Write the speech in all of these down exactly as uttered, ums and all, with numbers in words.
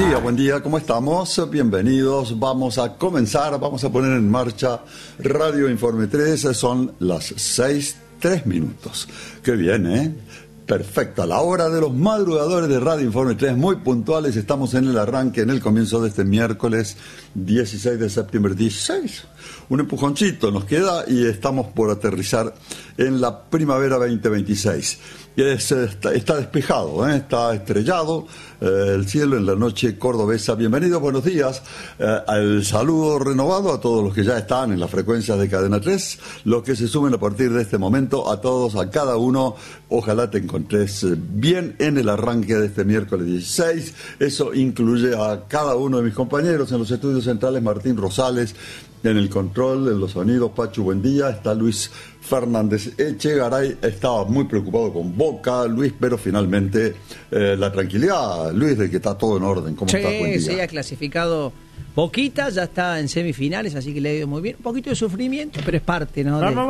día, buen día, ¿cómo estamos? Bienvenidos, vamos a comenzar, vamos a poner en marcha Radio Informe tres, son las seis, tres minutos. Qué bien, ¿eh? Perfecta, la hora de los madrugadores de Radio Informe tres, muy puntuales, estamos en el arranque, en el comienzo de este miércoles dieciséis de septiembre, dieciséis, un empujoncito nos queda y estamos por aterrizar en la primavera veinte veintiséis. Es, está, está despejado, ¿eh? Está estrellado eh, el cielo en la noche cordobesa. Bienvenidos, buenos días. Eh, al saludo renovado a todos los que ya están en las frecuencias de Cadena tres, los que se sumen a partir de este momento, a todos, a cada uno. Ojalá te encontres bien en el arranque de este miércoles dieciséis. Eso incluye a cada uno de mis compañeros en los estudios centrales, Martín Rosales, en el control, en los sonidos, Pachu, buen día. Está Luis Fernández Echegaray, estaba muy preocupado con Boca, Luis, pero finalmente eh, la tranquilidad, Luis, de que está todo en orden. ¿Cómo sí, está? Buen día. Sí, ha clasificado Boquita, ya está en semifinales, así que le ha ido muy bien. Un poquito de sufrimiento, pero es parte, ¿no? De,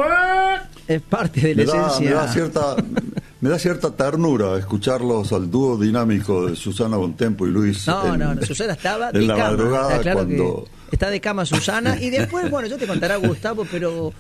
es parte de la me da, esencia. Me da cierta, me da cierta ternura escucharlos al dúo dinámico de Susana Bontempo y Luis. No, en, no, no, Susana estaba en de la cama. madrugada Está claro cuando... que está de cama Susana. Y después, bueno, yo te contará Gustavo, pero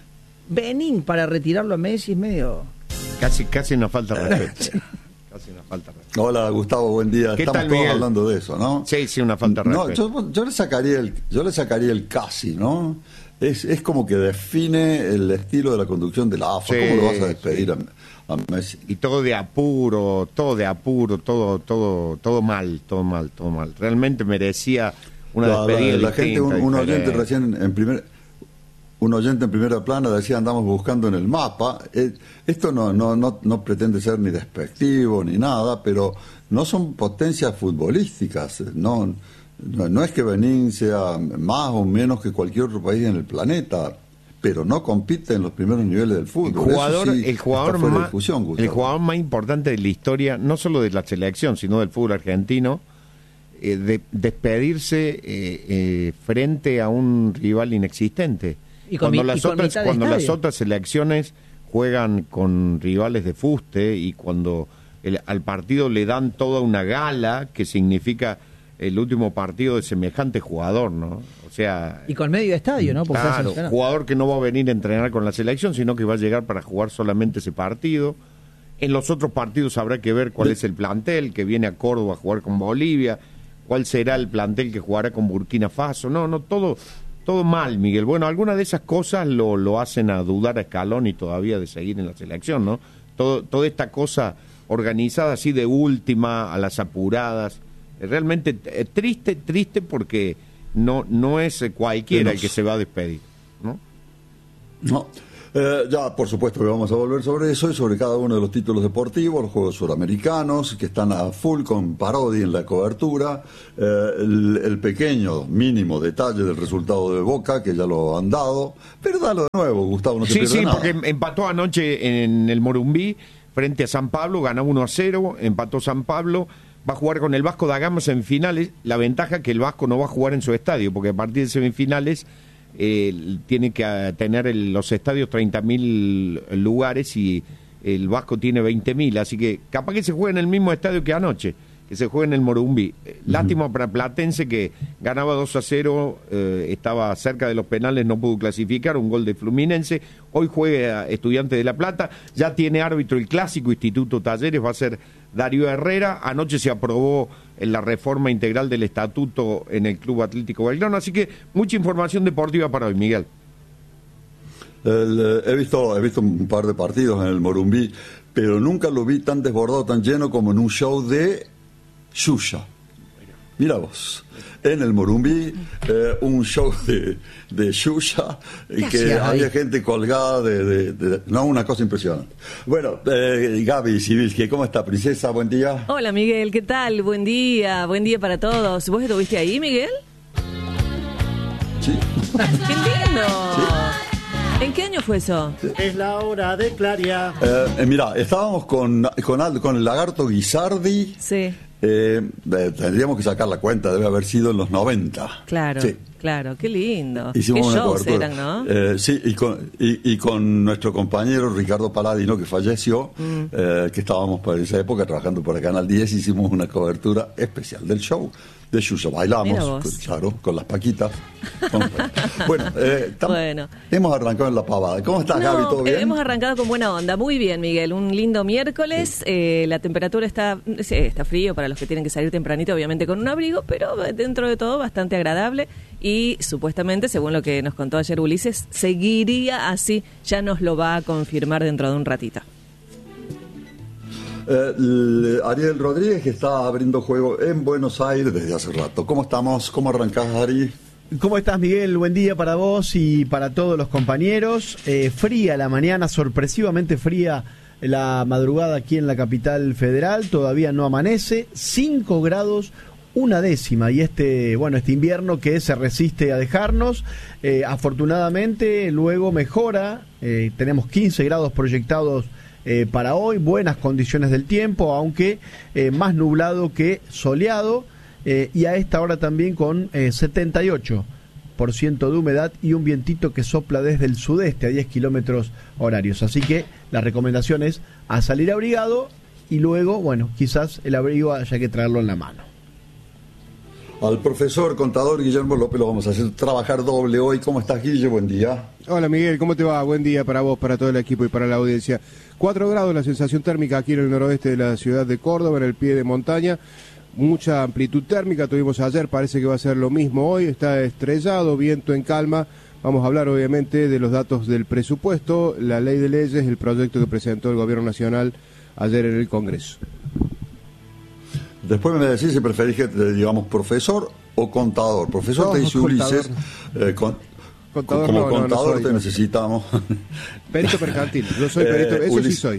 Benín para retirarlo a Messi es medio... Casi, casi una falta de respeto. Casi una falta de respeto. Hola, Gustavo, buen día. ¿Qué Estamos tal, todos Miguel? hablando de eso, ¿no? Sí, sí, una falta de no, respeto. yo, yo le sacaría el, yo le sacaría el casi, ¿no? Es, es como que define el estilo de la conducción de la A F A. Sí, ¿Cómo lo vas a despedir sí. a, a Messi? Y todo de apuro, todo de apuro, todo, todo, todo mal, todo mal, todo mal. Realmente merecía una La, despedida la, la gente, un, un oyente recién en primer, un oyente en primera plana decía andamos buscando en el mapa. Eh, esto no, no, no, no pretende ser ni despectivo ni nada, pero no son potencias futbolísticas. No, no, no es que Benín sea más o menos que cualquier otro país en el planeta, pero no compite en los primeros niveles del fútbol. El jugador, Eso sí el jugador está fuera de más, discusión, el jugador más importante de la historia, no solo de la selección, sino del fútbol argentino. Eh, de despedirse eh, eh, frente a un rival inexistente. Y con cuando mi, las, y con otras, mitad de cuando las estadio. otras selecciones juegan con rivales de fuste y cuando el, al partido le dan toda una gala que significa el último partido de semejante jugador, ¿no? O sea... Y con medio estadio, ¿no? Porque Claro, está jugador que no va a venir a entrenar con la selección, sino que va a llegar para jugar solamente ese partido. En los otros partidos habrá que ver cuál es el plantel que viene a Córdoba a jugar con Bolivia, cuál será el plantel que jugará con Burkina Faso. No, no, todo todo mal, Miguel. Bueno, algunas de esas cosas lo, lo hacen a dudar a Scaloni todavía de seguir en la selección, ¿no? Todo, toda esta cosa organizada así de última, a las apuradas. Realmente eh, triste, triste porque no, no es cualquiera el que se va a despedir, ¿no? No. Eh, ya, por supuesto que vamos a volver sobre eso y sobre cada uno de los títulos deportivos, los Juegos Suramericanos, que están a full con Parodi en la cobertura, eh, el, el pequeño, mínimo detalle del resultado de Boca, que ya lo han dado, pero dalo de nuevo, Gustavo, no se Sí, pierde sí, nada. porque empató anoche en el Morumbí frente a San Pablo, ganó uno a cero, empató San Pablo, va a jugar con el Vasco da Gama semifinales, la ventaja que el Vasco no va a jugar en su estadio, porque a partir de semifinales... Eh, tiene que uh, tener el, los estadios treinta mil lugares y el Vasco tiene veinte mil, así que capaz que se juegue en el mismo estadio que anoche, que se juegue en el Morumbí. Eh, uh-huh. Lástima para Platense que ganaba dos a cero, eh, estaba cerca de los penales, no pudo clasificar, un gol de Fluminense. Hoy juega Estudiantes de La Plata, ya tiene árbitro el clásico Instituto Talleres, va a ser Darío Herrera. Anoche se aprobó la reforma integral del estatuto en el Club Atlético Belgrano, así que mucha información deportiva para hoy, Miguel. El, eh, he visto he visto un par de partidos en el Morumbí, pero nunca lo vi tan desbordado, tan lleno como en un show de Xuxa. Mira vos, en el Morumbí, eh, un show de, de Xuxa, que había gente colgada de, de, de... No, una cosa impresionante. Bueno, eh, Gaby Sibilski, ¿cómo está, princesa? Buen día. Hola, Miguel, ¿qué tal? Buen día, buen día para todos. ¿Vos estuviste ahí, Miguel? Sí. ¡Qué lindo! ¿Sí? ¿En qué año fue eso? Sí. Es la hora de clarear. Eh, eh, mira, estábamos con, con, con el lagarto Guisardi. Sí. Eh, eh, tendríamos que sacar la cuenta, debe haber sido en los noventa. Claro, sí. claro, qué lindo. Hicimos qué una shows cobertura. eran, ¿no? Eh, sí, y con, y, y con nuestro compañero Ricardo Paladino, que falleció, mm. eh, que estábamos por esa época trabajando para Canal diez, hicimos una cobertura especial del show. de Yuya. Bailamos, claro, con las paquitas. Con... bueno, eh, tam... bueno, hemos arrancado en la pavada. ¿Cómo estás, no, Gaby? ¿Todo bien? Hemos arrancado con buena onda. Muy bien, Miguel. Un lindo miércoles. Sí. Eh, la temperatura está, sí, está frío para los que tienen que salir tempranito, obviamente con un abrigo, pero dentro de todo bastante agradable. Y supuestamente, según lo que nos contó ayer Ulises, seguiría así. Ya nos lo va a confirmar dentro de un ratito. Eh, Ariel Rodríguez, que está abriendo juego en Buenos Aires desde hace rato. ¿Cómo estamos? ¿Cómo arrancás, Ari? ¿Cómo estás, Miguel? Buen día para vos y para todos los compañeros. Eh, fría la mañana, sorpresivamente fría la madrugada aquí en la capital federal. Todavía no amanece. cinco grados, una décima. Y este, bueno, este invierno que se resiste a dejarnos. Eh, afortunadamente, luego mejora. Eh, tenemos quince grados proyectados Eh, para hoy, buenas condiciones del tiempo, aunque eh, más nublado que soleado, eh, y a esta hora también con eh, setenta y ocho por ciento de humedad y un vientito que sopla desde el sudeste a diez kilómetros horarios. Así que la recomendación es a salir abrigado y luego, bueno, quizás el abrigo haya que traerlo en la mano. Al profesor contador Guillermo López lo vamos a hacer trabajar doble hoy. ¿Cómo estás, Guille? Buen día. Hola, Miguel, ¿cómo te va? Buen día para vos, para todo el equipo y para la audiencia. Cuatro grados la sensación térmica aquí en el noroeste de la ciudad de Córdoba, en el pie de montaña. Mucha amplitud térmica tuvimos ayer, parece que va a ser lo mismo hoy. Está estrellado, viento en calma. Vamos a hablar obviamente de los datos del presupuesto, la ley de leyes, el proyecto que presentó el Gobierno Nacional ayer en el Congreso. Después me decís si preferís que te digamos profesor o contador. Profesor, no, te dice Ulises, eh, con, contador, como no, contador no, no soy, te necesitamos. Perito mercantil, yo soy perito, eso eh, Ulises, sí soy.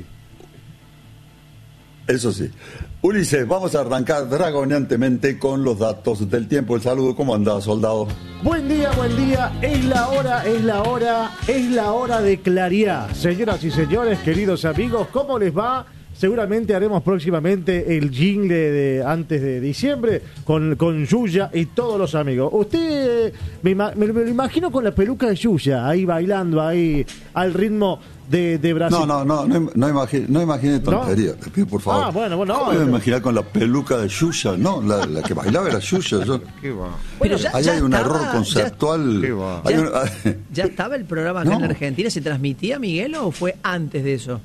Eso sí. Ulises, vamos a arrancar dragoneantemente con los datos del tiempo. El saludo, ¿cómo andás, soldado? Buen día, buen día. Es la hora, es la hora, es la hora de clarear. Señoras y señores, queridos amigos, ¿cómo les va? Seguramente haremos próximamente el jingle de antes de diciembre con, con Yuya y todos los amigos. Usted, me, me, me lo imagino con la peluca de Yuya, ahí bailando, ahí al ritmo de, de Brasil. No, no, no, no, no imagine, no imagine tontería, ¿no? Te pido por favor. Ah, bueno, bueno. ¿Cómo no, me imaginar con la peluca de Yuya? No, la, la que bailaba era Yuya. Yo... ¿Qué va? Pero ya, ahí ya hay un estaba, error conceptual. Ya, hay ya, un... ¿Ya estaba el programa acá no. en Argentina? ¿Se transmitía, Miguel, o fue antes de eso?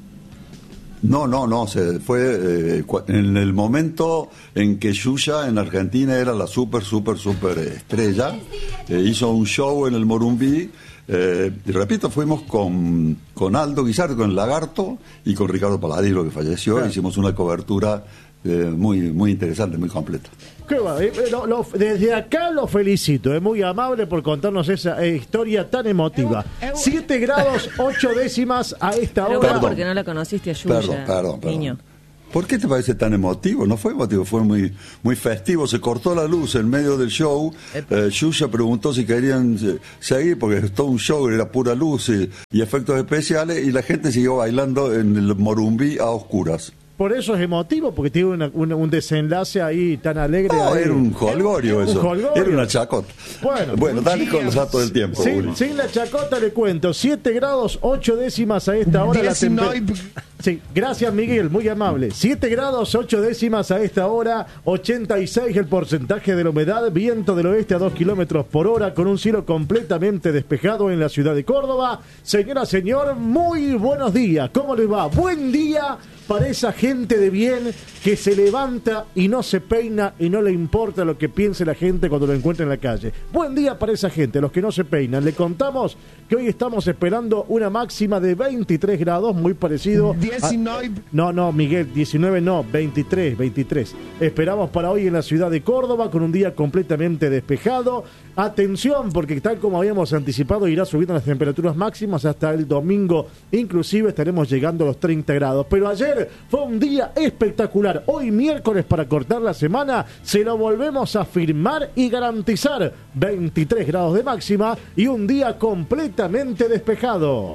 No, no, no, se fue eh, en el momento en que Yuya en Argentina era la súper, súper, súper estrella. Eh, hizo un show en el Morumbí. Eh, y repito, fuimos con, con Aldo Guizar, con Lagarto y con Ricardo Paladino, que falleció. Claro. Hicimos una cobertura eh, muy, muy interesante, muy completa. Qué va, eh, lo, lo, desde acá lo felicito, es muy amable por contarnos esa eh, historia tan emotiva. Siete grados, ocho décimas a esta hora. Pero porque no la conociste a Yuya, perdón, perdón, perdón. niño. ¿Por qué te parece tan emotivo? No fue emotivo, fue muy muy festivo. Se cortó la luz en medio del show. Eh, Yuya preguntó si querían eh, seguir, porque es todo un show, era pura luz y, y efectos especiales, y la gente siguió bailando en el Morumbí a oscuras. Por eso es emotivo, porque tiene una, una, un desenlace ahí tan alegre. No, ahí. Era un jolgorio eso. Un jolgorio. Era una chacota. Bueno, bueno dale con los datos del tiempo. Sin, sin la chacota le cuento. siete grados, ocho décimas a esta hora. La temperatura. Sí, gracias, Miguel, muy amable. siete grados, ocho décimas a esta hora, ochenta y seis el porcentaje de la humedad, viento del oeste a dos kilómetros por hora, con un cielo completamente despejado en la ciudad de Córdoba. Señora, señor, muy buenos días. ¿Cómo les va? Buen día para esa gente de bien que se levanta y no se peina y no le importa lo que piense la gente cuando lo encuentra en la calle. Buen día para esa gente, los que no se peinan. Le contamos que hoy estamos esperando una máxima de veintitrés grados, muy parecido... diecinueve. A... No, no, Miguel, diecinueve no, veintitrés, veintitrés. Esperamos para hoy en la ciudad de Córdoba con un día completamente despejado. Atención, porque tal como habíamos anticipado, irá subiendo las temperaturas máximas hasta el domingo. Inclusive estaremos llegando a los treinta grados. Pero ayer fue un día espectacular. Hoy miércoles, para cortar la semana, se lo volvemos a firmar y garantizar. veintitrés grados de máxima y un día completamente despejado.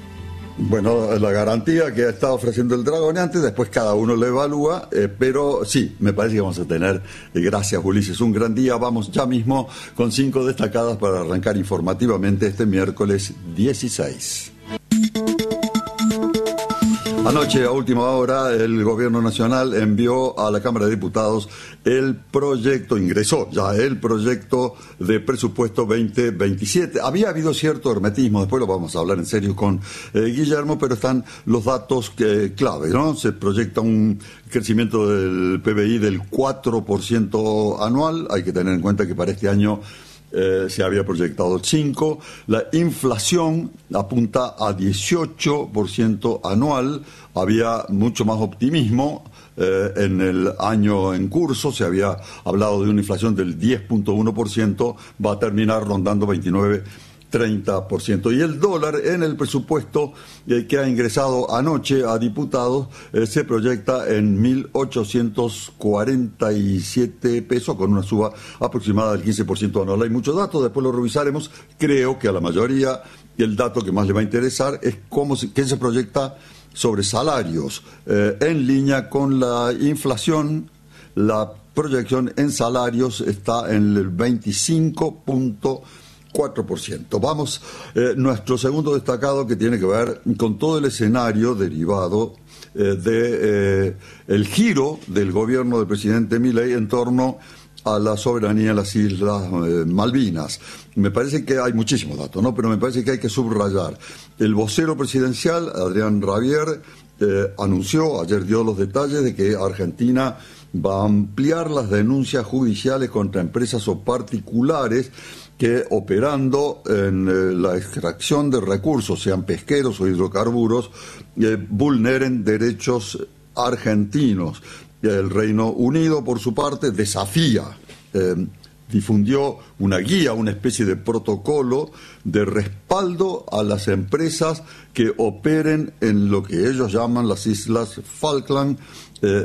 Bueno, la garantía que ha estado ofreciendo el Dragoneante, después cada uno lo evalúa, eh, pero sí, me parece que vamos a tener, eh, gracias Ulises, un gran día. Vamos ya mismo con cinco destacadas para arrancar informativamente este miércoles dieciséis. Anoche, a última hora, el Gobierno Nacional envió a la Cámara de Diputados el proyecto, ingresó ya el proyecto de presupuesto veinte veintisiete. Había habido cierto hermetismo, después lo vamos a hablar en serio con eh, Guillermo, pero están los datos que, clave, ¿no? Se proyecta un crecimiento del P B I del cuatro por ciento anual, hay que tener en cuenta que para este año Eh, se había proyectado el cinco por ciento, la inflación apunta a dieciocho por ciento anual, había mucho más optimismo eh, en el año en curso, se había hablado de una inflación del diez punto uno por ciento, va a terminar rondando veintinueve treinta por ciento. Y el dólar en el presupuesto eh, que ha ingresado anoche a diputados eh, se proyecta en mil ochocientos cuarenta y siete pesos, con una suba aproximada del quince por ciento anual. Hay muchos datos, después lo revisaremos. Creo que a la mayoría el dato que más le va a interesar es cómo se, qué se proyecta sobre salarios. Eh, en línea con la inflación, la proyección en salarios está en el veinticinco punto cuatro por ciento. Vamos, eh, nuestro segundo destacado, que tiene que ver con todo el escenario derivado eh, de eh, el giro del gobierno del presidente Milei en torno a la soberanía de las Islas eh, Malvinas. Me parece que hay muchísimos datos, ¿no? Pero me parece que hay que subrayar. El vocero presidencial, Adrián Rabier, eh, anunció, ayer dio los detalles de que Argentina va a ampliar las denuncias judiciales contra empresas o particulares que, operando en eh, la extracción de recursos, sean pesqueros o hidrocarburos, eh, vulneren derechos argentinos. El Reino Unido, por su parte, desafía, eh, difundió una guía, una especie de protocolo de respaldo a las empresas que operen en lo que ellos llaman las Islas Falkland. eh,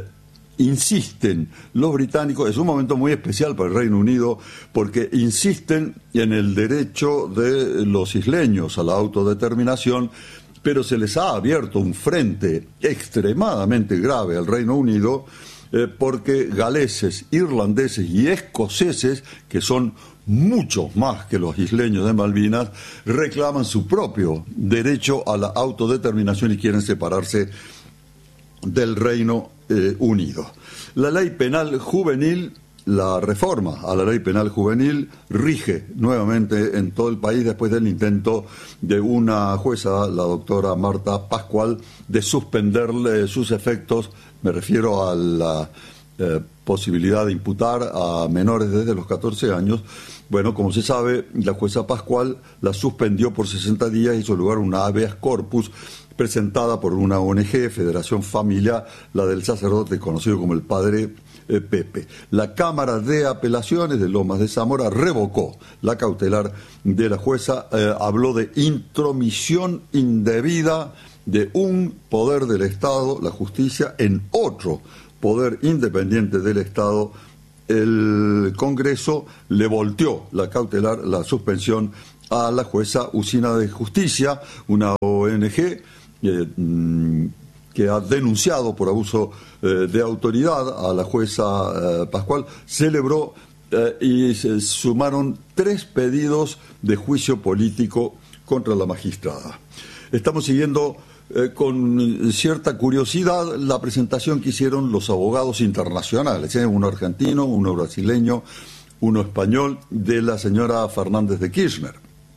Insisten los británicos, es un momento muy especial para el Reino Unido, porque insisten en el derecho de los isleños a la autodeterminación, pero se les ha abierto un frente extremadamente grave al Reino Unido, eh, porque galeses, irlandeses y escoceses, que son muchos más que los isleños de Malvinas, reclaman su propio derecho a la autodeterminación y quieren separarse del Reino eh, Unido. La ley penal juvenil, la reforma a la ley penal juvenil, rige nuevamente en todo el país después del intento de una jueza, la doctora Marta Pascual, de suspenderle sus efectos. Me refiero a la eh, posibilidad de imputar a menores desde los catorce años. Bueno, como se sabe, la jueza Pascual la suspendió por sesenta días y hizo lugar una habeas corpus presentada por una O N G, Federación Familia, la del sacerdote conocido como el Padre eh, Pepe. La Cámara de Apelaciones de Lomas de Zamora revocó la cautelar de la jueza, eh, habló de intromisión indebida de un poder del Estado, la justicia, en otro poder independiente del Estado. El Congreso le volteó la cautelar, la suspensión a la jueza Usina de Justicia, una O N G eh, que ha denunciado por abuso eh, de autoridad a la jueza eh, Pascual. Celebró eh, y se sumaron tres pedidos de juicio político contra la magistrada. Estamos siguiendo Eh, con cierta curiosidad la presentación que hicieron los abogados internacionales, ¿eh? uno argentino, uno brasileño, uno español, de la señora Fernández de Kirchner.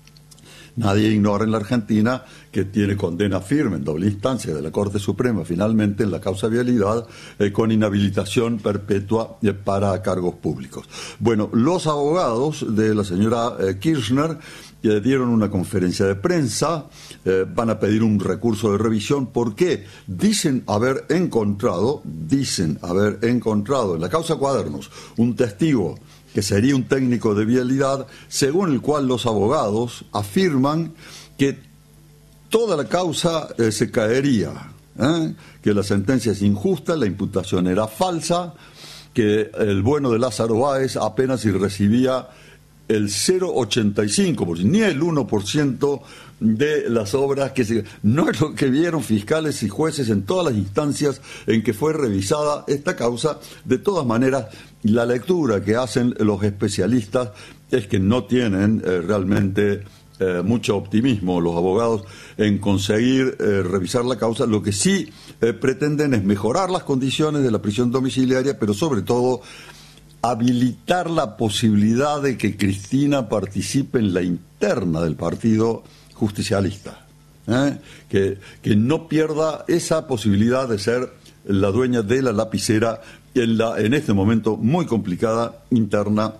Nadie ignora en la Argentina que tiene condena firme en doble instancia de la Corte Suprema, finalmente en la causa vialidad, eh, con inhabilitación perpetua eh, para cargos públicos. Bueno, los abogados de la señora eh, Kirchner eh, dieron una conferencia de prensa, eh, van a pedir un recurso de revisión. ¿Por qué? Dicen haber encontrado, dicen haber encontrado en la causa Cuadernos un testigo que sería un técnico de vialidad, según el cual los abogados afirman que toda la causa eh, se caería, ¿eh? que la sentencia es injusta, la imputación era falsa, que el bueno de Lázaro Báez apenas si recibía el cero coma ochenta y cinco por ciento, ni el uno por ciento de las obras que se... No es lo que vieron fiscales y jueces en todas las instancias en que fue revisada esta causa. De todas maneras, la lectura que hacen los especialistas es que no tienen eh, realmente eh, mucho optimismo los abogados en conseguir eh, revisar la causa. Lo que sí eh, pretenden es mejorar las condiciones de la prisión domiciliaria, pero sobre todo habilitar la posibilidad de que Cristina participe en la interna del Partido Justicialista, ¿eh? que, que no pierda esa posibilidad de ser la dueña de la lapicera en, la, en este momento muy complicada interna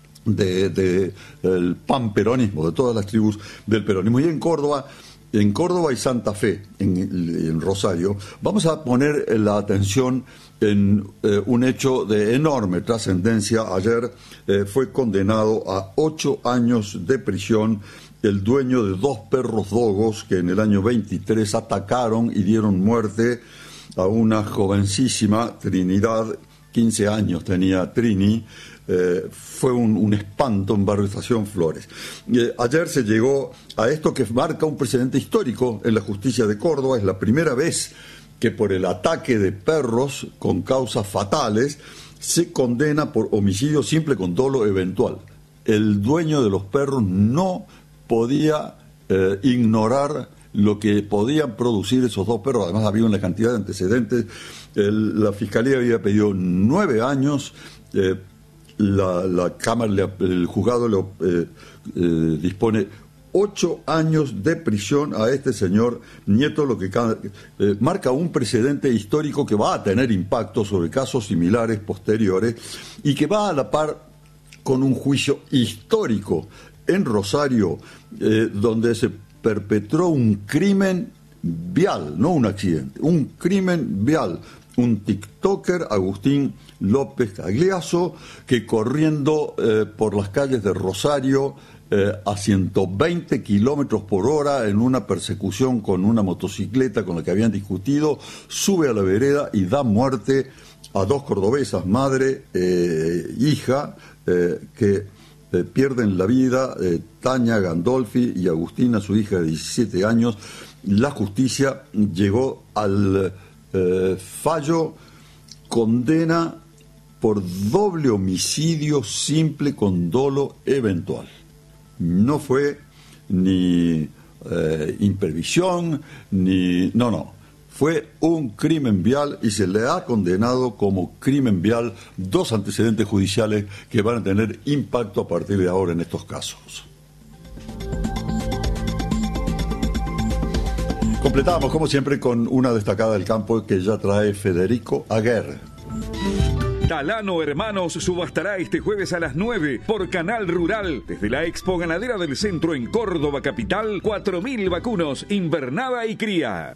de, de el panperonismo, de todas las tribus del peronismo. Y en Córdoba, en Córdoba y Santa Fe, en, en Rosario, vamos a poner la atención en eh, un hecho de enorme trascendencia. Ayer eh, fue condenado a ocho años de prisión el dueño de dos perros dogos que en el año veintitrés atacaron y dieron muerte a una jovencísima Trinidad, quince años tenía Trini. Eh, fue un, un espanto en Barrio Estación Flores. Eh, ayer se llegó a esto que marca un precedente histórico en la justicia de Córdoba. Es la primera vez que por el ataque de perros con causas fatales se condena por homicidio simple con dolo eventual. El dueño de los perros no podía eh, ignorar lo que podían producir esos dos perros. Además había una cantidad de antecedentes. El, la Fiscalía había pedido nueve años, eh, la, la Cámara, el juzgado le, eh, eh, dispone ocho años de prisión a este señor Nieto, lo que eh, marca un precedente histórico que va a tener impacto sobre casos similares posteriores y que va a la par con un juicio histórico en Rosario, eh, donde se perpetró un crimen vial, no un accidente, un crimen vial. Un tiktoker, Agustín López Cagliazo, que corriendo eh, por las calles de Rosario eh, a ciento veinte kilómetros por hora en una persecución con una motocicleta con la que habían discutido, sube a la vereda y da muerte a dos cordobesas, madre e eh, hija, eh, que eh, pierden la vida, eh, Tania Gandolfi y Agustina, su hija de diecisiete años. La justicia llegó al Eh, fallo, condena por doble homicidio simple con dolo eventual. No fue ni eh, imprevisión, ni... No, no. Fue un crimen vial y se le ha condenado como crimen vial dos antecedentes judiciales que van a tener impacto a partir de ahora en estos casos. Completamos, como siempre, con una destacada del campo que ya trae Federico Aguer. Talano Hermanos subastará este jueves a las nueve por Canal Rural, desde la Expo Ganadera del Centro en Córdoba capital, cuatro mil vacunos, invernada y cría.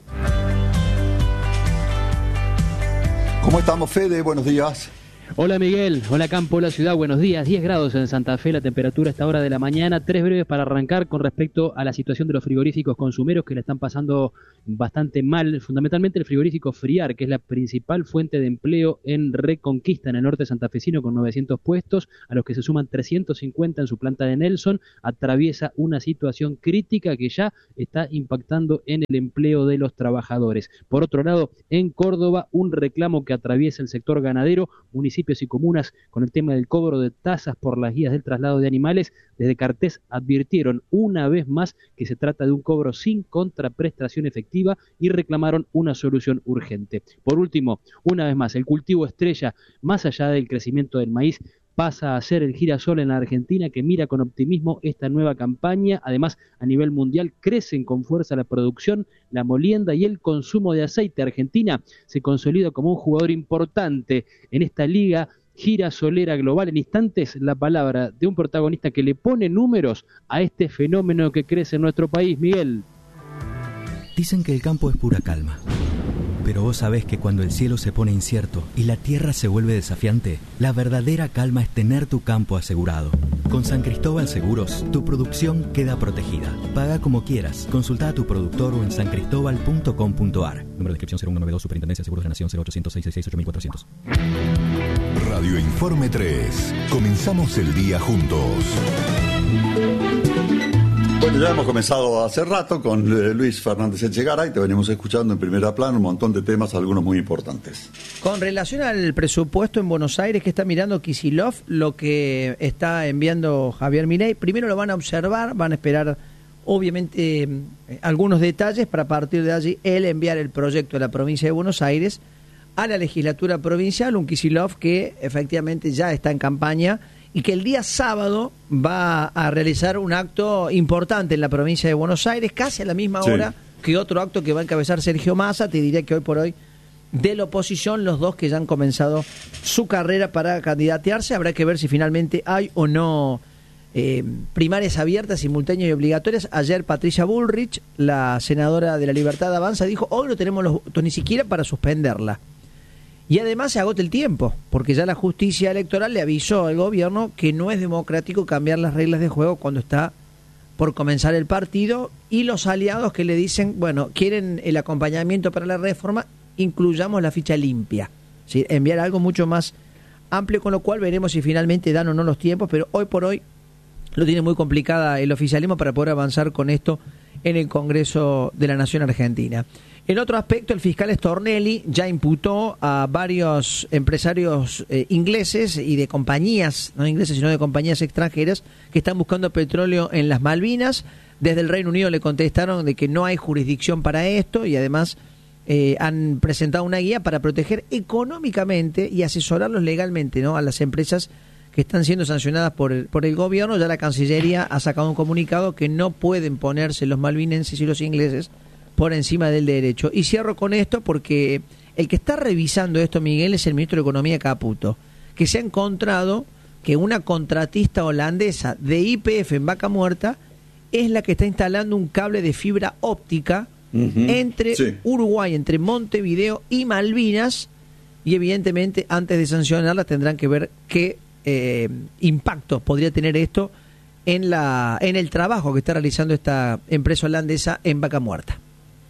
¿Cómo estamos, Fede? Buenos días. Hola Miguel, hola campo, hola ciudad, buenos días. diez grados en Santa Fe, la temperatura a esta hora de la mañana. Tres breves para arrancar con respecto a la situación de los frigoríficos consumeros que la están pasando bastante mal. Fundamentalmente el frigorífico Friar, que es la principal fuente de empleo en Reconquista, en el norte santafesino, con novecientos puestos, a los que se suman trescientos cincuenta en su planta de Nelson, atraviesa una situación crítica que ya está impactando en el empleo de los trabajadores. Por otro lado, en Córdoba, un reclamo que atraviesa el sector ganadero, municipios y comunas con el tema del cobro de tasas por las guías del traslado de animales. Desde Cartés advirtieron una vez más que se trata de un cobro sin contraprestación efectiva y reclamaron una solución urgente. Por último, una vez más, el cultivo estrella, más allá del crecimiento del maíz, pasa a ser el girasol en la Argentina, que mira con optimismo esta nueva campaña. Además, a nivel mundial crecen con fuerza la producción, la molienda y el consumo de aceite. Argentina se consolida como un jugador importante en esta liga girasolera global. En instantes, la palabra de un protagonista que le pone números a este fenómeno que crece en nuestro país. Miguel. Dicen que el campo es pura calma. Pero vos sabés que cuando el cielo se pone incierto y la tierra se vuelve desafiante, la verdadera calma es tener tu campo asegurado. Con San Cristóbal Seguros, tu producción queda protegida. Paga como quieras. Consulta a tu productor o en san cristóbal punto com punto a r. Número de inscripción cero uno noventa y dos, Superintendencia de Seguros de la Nación, cero ochocientos, seiscientos sesenta y seis, ocho mil cuatrocientos. Radio Informe tres. Comenzamos el día juntos. Bueno, ya hemos comenzado hace rato con eh, Luis Fernández Echegaray, te venimos escuchando en primera plana un montón de temas, algunos muy importantes. Con relación al presupuesto en Buenos Aires que está mirando Kicillof, lo que está enviando Javier Milei, primero lo van a observar, van a esperar obviamente eh, algunos detalles para, a partir de allí él enviar el proyecto de la provincia de Buenos Aires a la legislatura provincial, un Kicillof que efectivamente ya está en campaña y que el día sábado va a realizar un acto importante en la provincia de Buenos Aires, casi a la misma hora sí. que otro acto que va a encabezar Sergio Massa. Te diría que hoy por hoy, de la oposición, los dos que ya han comenzado su carrera para candidatearse. Habrá que ver si finalmente hay o no eh, primarias abiertas, simultáneas y obligatorias. Ayer Patricia Bullrich, la senadora de la Libertad Avanza, dijo, hoy no tenemos los votos ni siquiera para suspenderla. Y además se agota el tiempo, porque ya la justicia electoral le avisó al gobierno que no es democrático cambiar las reglas de juego cuando está por comenzar el partido, y los aliados que le dicen, bueno, quieren el acompañamiento para la reforma, incluyamos la ficha limpia, ¿sí? Enviar algo mucho más amplio, con lo cual veremos si finalmente dan o no los tiempos, pero hoy por hoy lo tiene muy complicada el oficialismo para poder avanzar con esto en el Congreso de la Nación Argentina. En otro aspecto, el fiscal Stornelli ya imputó a varios empresarios eh, ingleses y de compañías, no ingleses sino de compañías extranjeras, que están buscando petróleo en las Malvinas. Desde el Reino Unido le contestaron de que no hay jurisdicción para esto y además eh, han presentado una guía para proteger económicamente y asesorarlos legalmente, ¿no?, a las empresas que están siendo sancionadas por el, por el gobierno. Ya la Cancillería ha sacado un comunicado que no pueden ponerse los malvinenses y los ingleses por encima del derecho. Y cierro con esto porque el que está revisando esto, Miguel, es el ministro de Economía, Caputo, que se ha encontrado que una contratista holandesa de Y P F en Vaca Muerta es la que está instalando un cable de fibra óptica uh-huh. entre sí. Uruguay, entre Montevideo y Malvinas, y evidentemente antes de sancionarla tendrán que ver qué eh, impacto podría tener esto en, la, en el trabajo que está realizando esta empresa holandesa en Vaca Muerta.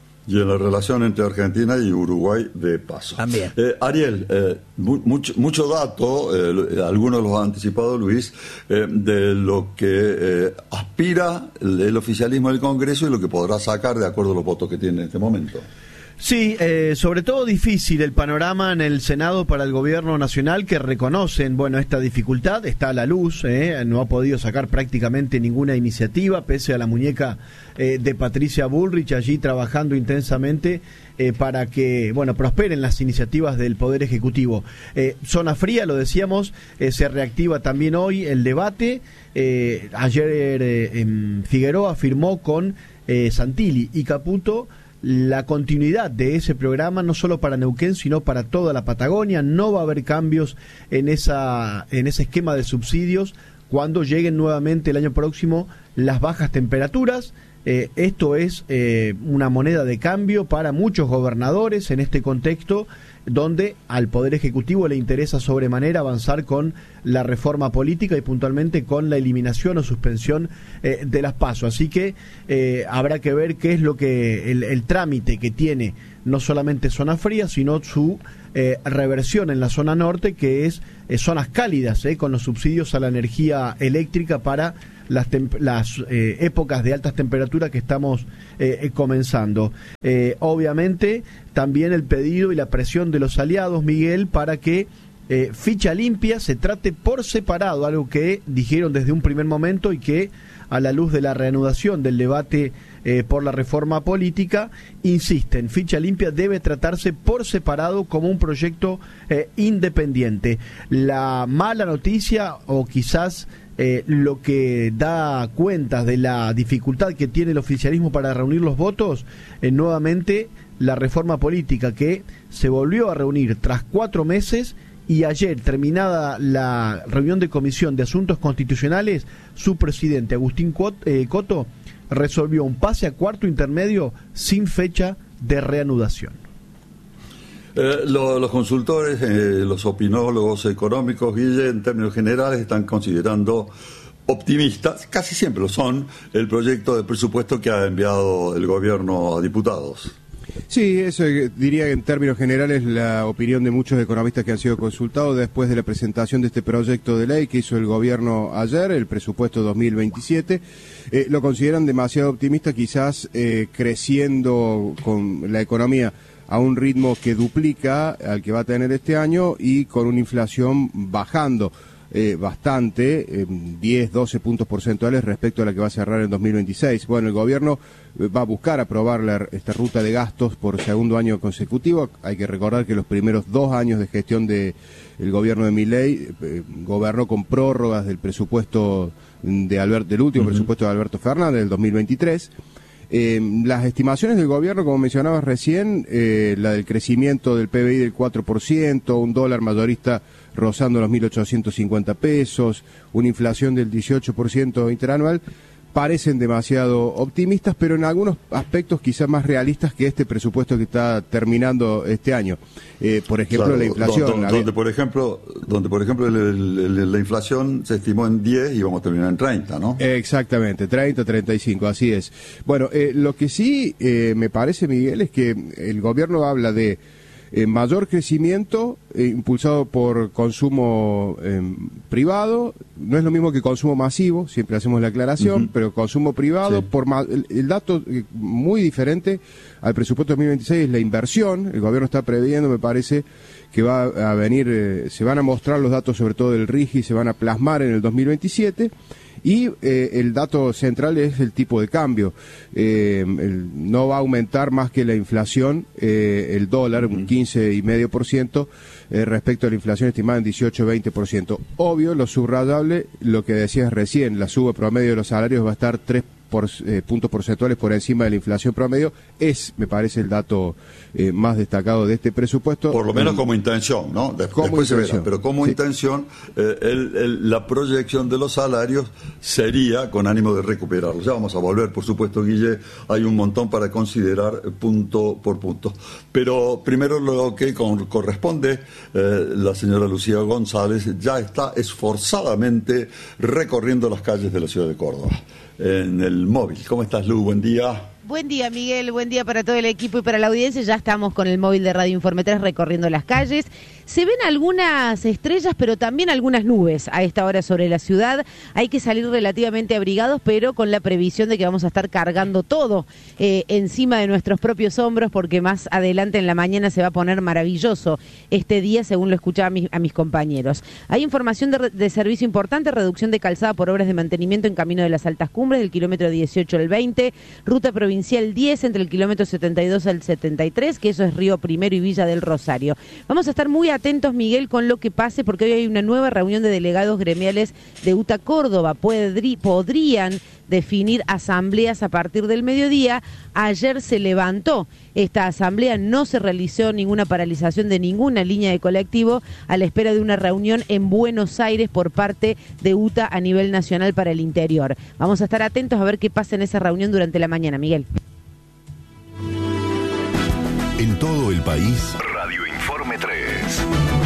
Y en la relación entre Argentina y Uruguay de paso. También. Eh, Ariel, eh, mu- mucho, mucho dato, eh, algunos los ha anticipado Luis, eh, de lo que eh, aspira el, el oficialismo del Congreso y lo que podrá sacar de acuerdo a los votos que tiene en este momento. Sí, eh, sobre todo difícil el panorama en el Senado para el gobierno nacional, que reconocen, bueno, esta dificultad, está a la luz, eh, no ha podido sacar prácticamente ninguna iniciativa, pese a la muñeca eh, de Patricia Bullrich allí trabajando intensamente eh, para que, bueno, prosperen las iniciativas del Poder Ejecutivo. Eh, zona fría, lo decíamos, eh, se reactiva también hoy el debate. Eh, ayer eh, en Figueroa firmó con eh, Santilli y Caputo la continuidad de ese programa, no solo para Neuquén, sino para toda la Patagonia. No va a haber cambios en esa en ese esquema de subsidios cuando lleguen nuevamente el año próximo las bajas temperaturas. Eh, esto es eh, una moneda de cambio para muchos gobernadores en este contexto, donde al Poder Ejecutivo le interesa sobremanera avanzar con la reforma política y puntualmente con la eliminación o suspensión eh, de las PASO. Así que eh, habrá que ver qué es lo que el, el trámite que tiene no solamente zona fría, sino su eh, reversión en la zona norte, que es eh, zonas cálidas, eh, con los subsidios a la energía eléctrica para las, tem- las eh, épocas de altas temperaturas que estamos eh, eh, comenzando. Eh, obviamente también el pedido y la presión de los aliados, Miguel, para que eh, ficha limpia se trate por separado, algo que dijeron desde un primer momento y que a la luz de la reanudación del debate eh, por la reforma política, insisten, ficha limpia debe tratarse por separado como un proyecto eh, independiente. La mala noticia, o quizás Eh, lo que da cuenta de la dificultad que tiene el oficialismo para reunir los votos, eh, nuevamente la reforma política, que se volvió a reunir tras cuatro meses, y ayer, terminada la reunión de Comisión de Asuntos Constitucionales, su presidente Agustín Coto resolvió un pase a cuarto intermedio sin fecha de reanudación. Eh, lo, los consultores, eh, los opinólogos económicos, Guille, en términos generales, están considerando optimistas, casi siempre lo son, el proyecto de presupuesto que ha enviado el gobierno a diputados. Sí, eso diría que en términos generales la opinión de muchos economistas que han sido consultados después de la presentación de este proyecto de ley que hizo el gobierno ayer, el presupuesto dos mil veintisiete, eh, lo consideran demasiado optimista, quizás eh, creciendo con la economía a un ritmo que duplica al que va a tener este año y con una inflación bajando eh, bastante, eh, diez, doce puntos porcentuales respecto a la que va a cerrar en dos mil veintiséis. Bueno, el gobierno va a buscar aprobar la, esta ruta de gastos por segundo año consecutivo. Hay que recordar que los primeros dos años de gestión de el gobierno de Milei eh, gobernó con prórrogas del presupuesto de Albert, del último uh-huh. presupuesto de Alberto Fernández, del dos mil veintitrés. Eh, las estimaciones del gobierno, como mencionabas recién, eh, la del crecimiento del P B I del cuatro por ciento, un dólar mayorista rozando los mil ochocientos cincuenta pesos, una inflación del dieciocho por ciento interanual, parecen demasiado optimistas, pero en algunos aspectos quizás más realistas que este presupuesto que está terminando este año. Eh, por ejemplo, claro, la inflación. Donde, donde, donde, por ejemplo, donde por ejemplo el, el, el, la inflación se estimó en diez y vamos a terminar en treinta, ¿no? Exactamente, treinta, treinta y cinco, así es. Bueno, eh, lo que sí eh, me parece, Miguel, es que el gobierno habla de Eh, mayor crecimiento eh, impulsado por consumo eh, privado, no es lo mismo que consumo masivo, siempre hacemos la aclaración, uh-huh. pero consumo privado, sí. por ma- el, el dato eh, muy diferente al presupuesto dos mil veintiséis es la inversión. El gobierno está previendo, me parece, que va a venir, eh, se van a mostrar los datos sobre todo del RIGI, se van a plasmar en el dos mil veintisiete. Y eh, el dato central es el tipo de cambio. Eh, el, no va a aumentar más que la inflación, eh, el dólar, un quince coma cinco por ciento eh, respecto a la inflación estimada en dieciocho a veinte por ciento. Obvio, lo subrayable, lo que decías recién, la suba promedio de los salarios va a estar tres por, eh, puntos porcentuales por encima de la inflación promedio. Es, me parece, el dato eh, más destacado de este presupuesto. Por lo menos como intención, ¿no? De- como después intención. se verá, pero como sí. intención, eh, el, el, la proyección de los salarios sería con ánimo de recuperarlos. Ya vamos a volver, por supuesto, Guille, hay un montón para considerar punto por punto. Pero primero lo que con, corresponde, eh, la señora Lucía González ya está esforzadamente recorriendo las calles de la ciudad de Córdoba en el móvil. ¿Cómo estás, Lu? Buen día. Buen día, Miguel, buen día para todo el equipo y para la audiencia. Ya estamos con el móvil de Radio Informe tres recorriendo las calles. Se ven algunas estrellas, pero también algunas nubes a esta hora sobre la ciudad. Hay que salir relativamente abrigados, pero con la previsión de que vamos a estar cargando todo eh, encima de nuestros propios hombros, porque más adelante en la mañana se va a poner maravilloso este día, según lo escuchaba a mis, a mis compañeros. Hay información de, de servicio importante, reducción de calzada por obras de mantenimiento en camino de las altas cumbres, del kilómetro dieciocho al veinte, ruta provincial diez entre el kilómetro setenta y dos al setenta y tres, que eso es Río Primero y Villa del Rosario. Vamos a estar muy atentos, Miguel, con lo que pase, porque hoy hay una nueva reunión de delegados gremiales de U T A Córdoba. Podrí, podrían definir asambleas a partir del mediodía. Ayer se levantó esta asamblea, no se realizó ninguna paralización de ninguna línea de colectivo, a la espera de una reunión en Buenos Aires por parte de U T A a nivel nacional para el interior. Vamos a estar atentos a ver qué pasa en esa reunión durante la mañana, Miguel. En todo el país, Radio Informe tres.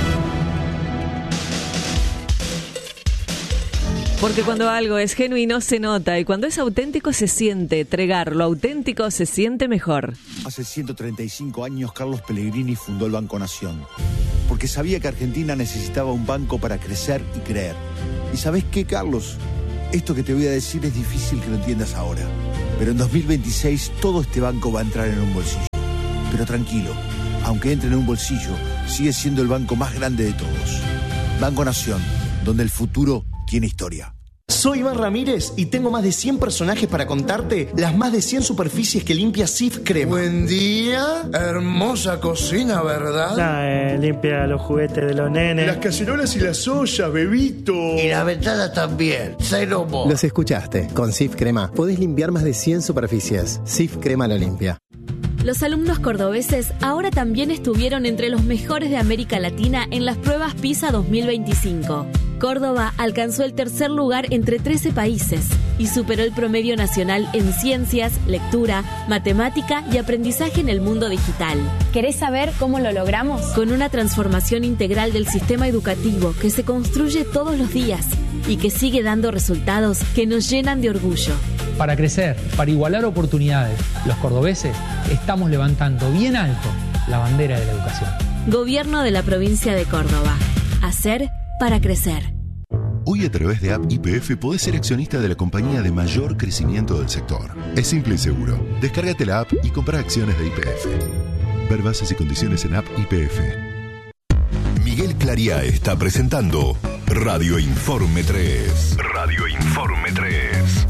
Porque cuando algo es genuino se nota, y cuando es auténtico se siente. Tregar, lo auténtico se siente mejor. Hace ciento treinta y cinco años Carlos Pellegrini fundó el Banco Nación, porque sabía que Argentina necesitaba un banco para crecer y creer. ¿Y sabés qué, Carlos? Esto que te voy a decir es difícil que lo entiendas ahora, pero en dos mil veintiséis todo este banco va a entrar en un bolsillo. Pero tranquilo, aunque entre en un bolsillo, sigue siendo el banco más grande de todos. Banco Nación, donde el futuro tiene historia. Soy Iván Ramírez y tengo más de cien personajes para contarte las más de cien superficies que limpia Cif Crema. Buen día, hermosa cocina, ¿verdad? Nah, eh, limpia los juguetes de los nenes. Las cacerolas y las ollas, bebito. Y la ventana también, cero mo. Los escuchaste, con Cif Crema podés limpiar más de cien superficies. Cif Crema lo limpia. Los alumnos cordobeses ahora también estuvieron entre los mejores de América Latina en las pruebas PISA dos mil veinticinco. Córdoba alcanzó el tercer lugar entre trece países y superó el promedio nacional en ciencias, lectura, matemática y aprendizaje en el mundo digital. ¿Querés saber cómo lo logramos? Con una transformación integral del sistema educativo que se construye todos los días y que sigue dando resultados que nos llenan de orgullo. Para crecer, para igualar oportunidades, los cordobeses estamos levantando bien alto la bandera de la educación. Gobierno de la provincia de Córdoba. Hacer para crecer. Hoy a través de App Y P F podés ser accionista de la compañía de mayor crecimiento del sector. Es simple y seguro. Descárgate la app y compra acciones de Y P F. Ver bases y condiciones en App Y P F. Miguel Clariá está presentando Radio Informe tres. Radio Informe tres.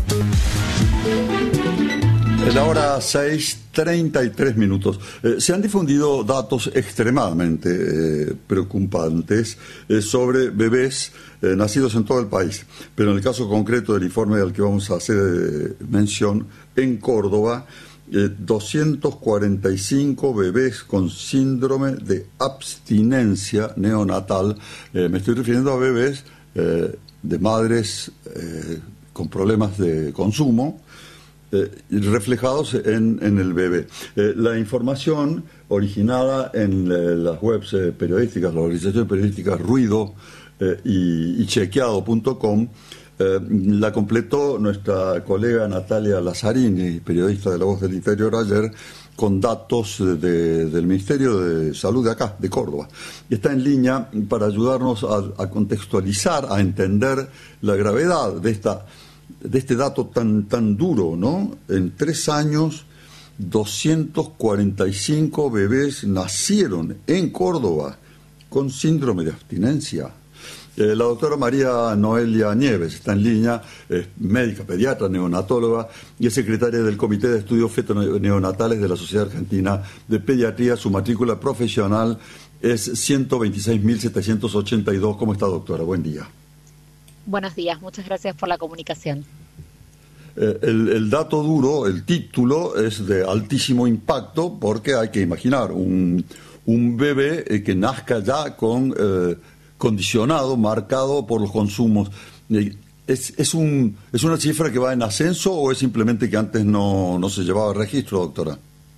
En la hora seis, treinta y tres minutos. Eh, se han difundido datos extremadamente eh, preocupantes eh, sobre bebés eh, nacidos en todo el país. Pero en el caso concreto del informe al que vamos a hacer eh, mención, en Córdoba, eh, doscientos cuarenta y cinco bebés con síndrome de abstinencia neonatal. Eh, me estoy refiriendo a bebés eh, de madres eh, con problemas de consumo, Eh, reflejados en, en el bebé. Eh, la información originada en eh, las webs eh, periodísticas, la organización periodística Ruido eh, y, y chequeado punto com, eh, la completó nuestra colega Natalia Lazzarini, periodista de La Voz del Interior, ayer, con datos de, del Ministerio de Salud de acá, de Córdoba. Y está en línea para ayudarnos a, a contextualizar, a entender la gravedad de esta de este dato tan tan duro, ¿no? En tres años, doscientos cuarenta y cinco bebés nacieron en Córdoba con síndrome de abstinencia. Eh, la doctora María Noelia Nieves está en línea, es médica, pediatra, neonatóloga y es secretaria del Comité de Estudios Feto-Neonatales de la Sociedad Argentina de Pediatría. Su matrícula profesional es ciento veintiséis mil setecientos ochenta y dos. ¿Cómo está, doctora? Buen día. Buenos días, muchas gracias por la comunicación. Eh, el, el dato duro, el título, es de altísimo impacto porque hay que imaginar un, un bebé eh, que nazca ya con eh, condicionado, marcado por los consumos. Eh, ¿es, es, un, ¿Es una cifra que va en ascenso o es simplemente que antes no, no se llevaba registro, doctora?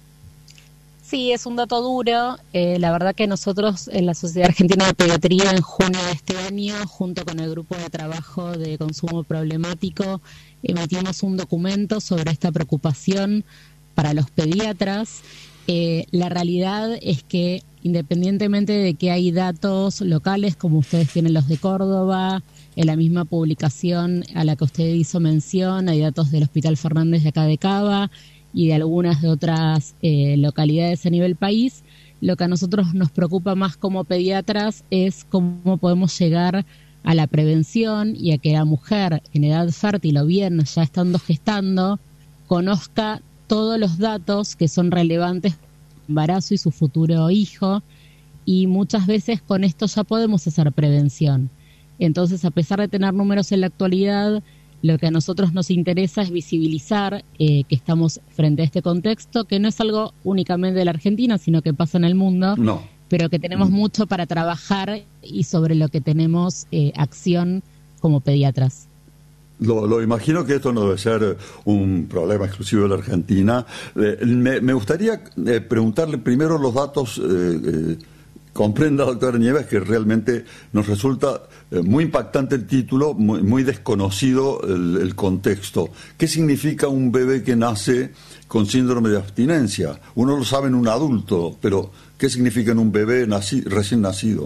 Sí, es un dato duro. Eh, la verdad que nosotros en la Sociedad Argentina de Pediatría en junio de este año, junto con el grupo de trabajo de consumo problemático, emitimos un documento sobre esta preocupación para los pediatras. Eh, la realidad es que independientemente de que hay datos locales, como ustedes tienen los de Córdoba, en la misma publicación a la que usted hizo mención, hay datos del Hospital Fernández de acá de Cava, y de algunas de otras eh, localidades a nivel país, lo que a nosotros nos preocupa más como pediatras es cómo podemos llegar a la prevención y a que la mujer en edad fértil o bien ya estando gestando conozca todos los datos que son relevantes para el embarazo y su futuro hijo, y muchas veces con esto ya podemos hacer prevención. Entonces, a pesar de tener números en la actualidad, lo que a nosotros nos interesa es visibilizar eh, que estamos frente a este contexto, que no es algo únicamente de la Argentina, sino que pasa en el mundo, no. pero que tenemos mm. mucho para trabajar y sobre lo que tenemos eh, acción como pediatras. Lo, lo imagino que esto no debe ser un problema exclusivo de la Argentina. Eh, me, me gustaría eh, preguntarle primero los datos. Eh, eh, Comprenda, doctora Nieves, que realmente nos resulta eh, muy impactante el título, muy, muy desconocido el, el contexto. ¿Qué significa un bebé que nace con síndrome de abstinencia? Uno lo sabe en un adulto, pero ¿qué significa en un bebé naci- recién nacido?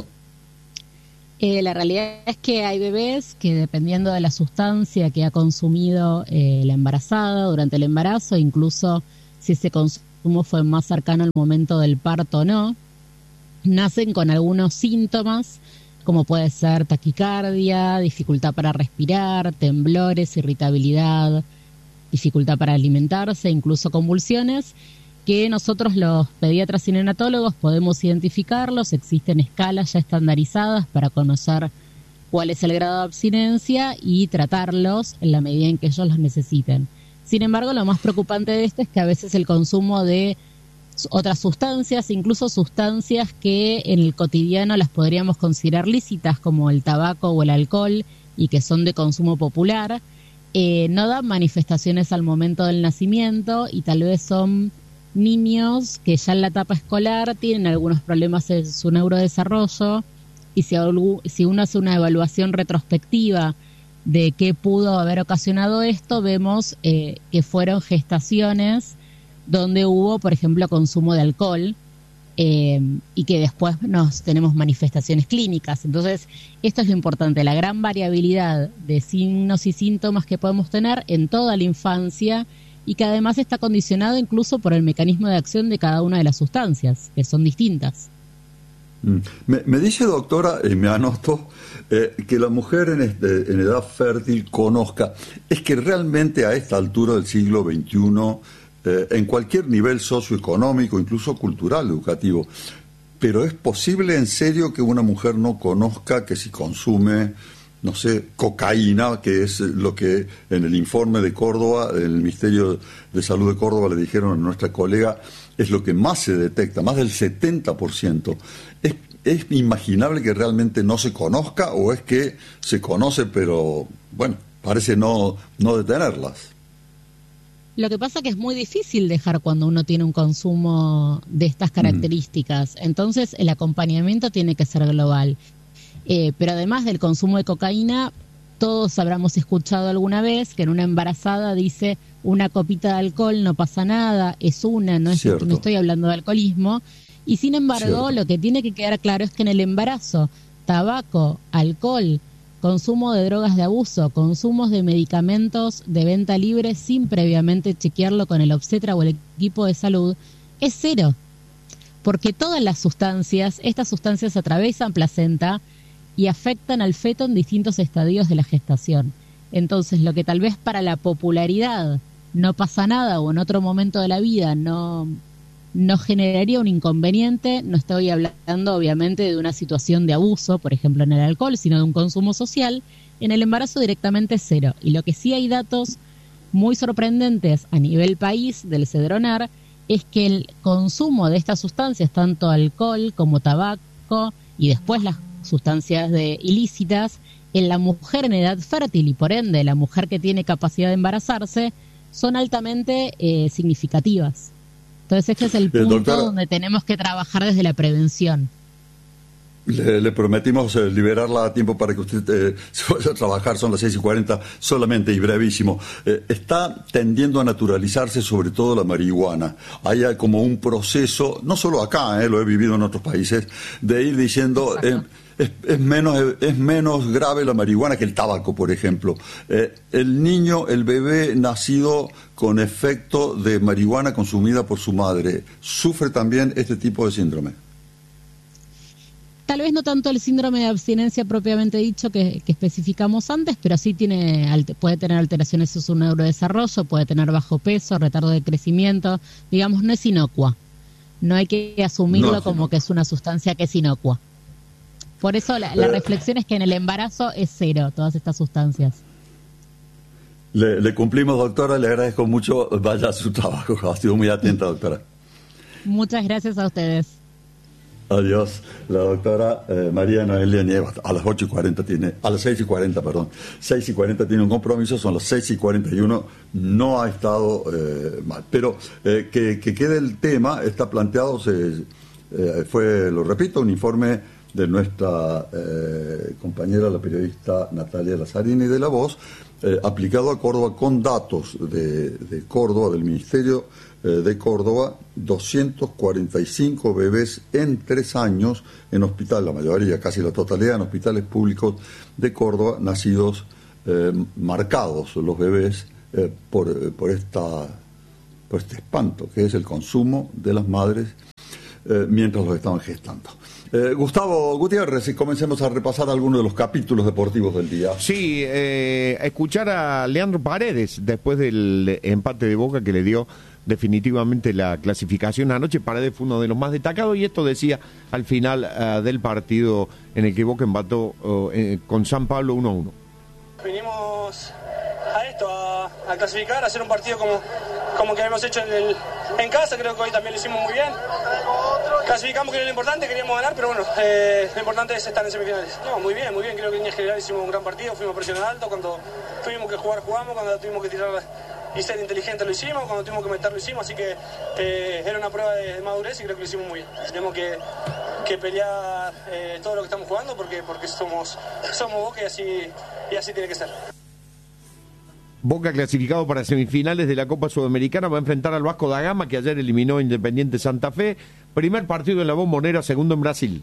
Eh, la realidad es que hay bebés que, dependiendo de la sustancia que ha consumido eh, la embarazada durante el embarazo, incluso si ese consumo fue más cercano al momento del parto o no, nacen con algunos síntomas, como puede ser taquicardia, dificultad para respirar, temblores, irritabilidad, dificultad para alimentarse, incluso convulsiones, que nosotros los pediatras y neonatólogos podemos identificarlos. Existen escalas ya estandarizadas para conocer cuál es el grado de abstinencia y tratarlos en la medida en que ellos los necesiten. Sin embargo, lo más preocupante de esto es que a veces el consumo de otras sustancias, incluso sustancias que en el cotidiano las podríamos considerar lícitas, como el tabaco o el alcohol, y que son de consumo popular, eh, no dan manifestaciones al momento del nacimiento, y tal vez son niños que ya en la etapa escolar tienen algunos problemas en su neurodesarrollo, y si, si uno hace una evaluación retrospectiva de qué pudo haber ocasionado esto, vemos eh, que fueron gestaciones donde hubo, por ejemplo, consumo de alcohol, eh, y que después nos tenemos manifestaciones clínicas. Entonces, esto es lo importante, la gran variabilidad de signos y síntomas que podemos tener en toda la infancia, y que además está condicionado incluso por el mecanismo de acción de cada una de las sustancias, que son distintas. Me, me dice, doctora, y me anoto, eh, que la mujer en, este, en edad fértil conozca, es que realmente a esta altura del siglo veintiuno, eh, en cualquier nivel socioeconómico, incluso cultural, educativo, pero ¿es posible en serio que una mujer no conozca que si consume, no sé, cocaína, que es lo que en el informe de Córdoba, el Ministerio de Salud de Córdoba le dijeron a nuestra colega, es lo que más se detecta, más del setenta por ciento? ¿Es, es imaginable que realmente no se conozca o es que se conoce pero, bueno, parece no, no detenerlas? Lo que pasa es que es muy difícil dejar cuando uno tiene un consumo de estas características. Mm. Entonces el acompañamiento tiene que ser global. Eh, pero además del consumo de cocaína, todos habremos escuchado alguna vez que en una embarazada dice una copita de alcohol, no pasa nada, es una, no, es, no estoy hablando de alcoholismo. Y sin embargo, Cierto. Lo que tiene que quedar claro es que en el embarazo, tabaco, alcohol, consumo de drogas de abuso, consumos de medicamentos de venta libre sin previamente chequearlo con el obstetra o el equipo de salud, es cero. Porque todas las sustancias, estas sustancias atraviesan placenta y afectan al feto en distintos estadios de la gestación. Entonces, lo que tal vez para la popularidad no pasa nada o en otro momento de la vida no, no generaría un inconveniente, no estoy hablando obviamente de una situación de abuso, por ejemplo en el alcohol, sino de un consumo social, en el embarazo directamente cero. Y lo que sí hay datos muy sorprendentes a nivel país del Cedronar es que el consumo de estas sustancias, tanto alcohol como tabaco y después las sustancias de ilícitas, en la mujer en edad fértil y por ende la mujer que tiene capacidad de embarazarse, son altamente eh, significativas. Entonces este es el punto eh, doctora, donde tenemos que trabajar desde la prevención. Le, le prometimos eh, liberarla a tiempo para que usted eh, se vaya a trabajar, son las seis y cuarenta solamente y brevísimo. Eh, está tendiendo a naturalizarse sobre todo la marihuana. Hay como un proceso, no solo acá, eh, lo he vivido en otros países, de ir diciendo... Eh, Es, es menos es menos grave la marihuana que el tabaco, por ejemplo. Eh, el niño, el bebé nacido con efecto de marihuana consumida por su madre, ¿sufre también este tipo de síndrome? Tal vez no tanto el síndrome de abstinencia propiamente dicho que, que especificamos antes, pero sí tiene puede tener alteraciones en su neurodesarrollo, puede tener bajo peso, retardo de crecimiento, digamos, no es inocua. No hay que asumirlo no, como no. que es una sustancia que es inocua. Por eso la, la reflexión es que en el embarazo es cero todas estas sustancias. Le, le cumplimos, doctora, le agradezco mucho. Vaya a su trabajo, ha sido muy atenta, doctora. Muchas gracias a ustedes. Adiós. La doctora eh, María Noelia Nievas, a las ocho y cuarenta tiene, a las seis y cuarenta, perdón, seis y cuarenta tiene un compromiso, son las seis y cuarenta y uno, no ha estado eh, mal. Pero eh, que, que quede el tema, está planteado, se, eh, fue, lo repito, un informe de nuestra eh, compañera, la periodista Natalia Lazzarini de La Voz, eh, aplicado a Córdoba con datos de, de Córdoba, del Ministerio eh, de Córdoba, doscientos cuarenta y cinco bebés en tres años en hospital, la mayoría, casi la totalidad, en hospitales públicos de Córdoba, nacidos eh, marcados los bebés eh, por, eh, por, esta, por este espanto, que es el consumo de las madres eh, mientras los estaban gestando. Eh, Gustavo Gutiérrez, y comencemos a repasar algunos de los capítulos deportivos del día. Sí, eh, escuchar a Leandro Paredes después del empate de Boca que le dio definitivamente la clasificación anoche. Paredes fue uno de los más destacados y esto decía al final uh, del partido en el que Boca empató uh, eh, con San Pablo uno a uno. Vinimos a esto, a, a clasificar, a hacer un partido como, como que hemos hecho en, el, en casa. Creo que hoy también lo hicimos muy bien. Clasificamos, que era lo importante, queríamos ganar, pero bueno, eh, lo importante es estar en semifinales. No, muy bien, muy bien, creo que en línea general hicimos un gran partido, fuimos a presionar alto, cuando tuvimos que jugar, jugamos, cuando tuvimos que tirar y ser inteligentes lo hicimos, cuando tuvimos que meter lo hicimos, así que eh, era una prueba de madurez y creo que lo hicimos muy bien. Tenemos que, que pelear eh, todo lo que estamos jugando porque, porque somos, somos Boca y así, y así tiene que ser. Boca clasificado para semifinales de la Copa Sudamericana, va a enfrentar al Vasco da Gama, que ayer eliminó a Independiente Santa Fe. Primer partido en la Bombonera, segundo en Brasil.